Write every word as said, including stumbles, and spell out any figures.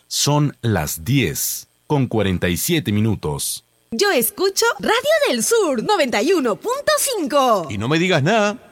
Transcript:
Son las diez con cuarenta y siete minutos. Yo escucho Radio del Sur noventa y uno punto cinco. Y no me digas nada.